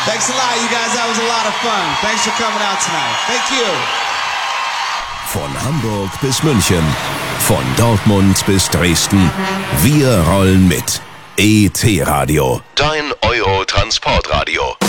Thanks a lot, you guys. That was a lot of fun. Thanks for coming out tonight. Thank you. Von Hamburg bis München, von Dortmund bis Dresden. Wir rollen mit. ET Radio. Dein Euro-Transportradio.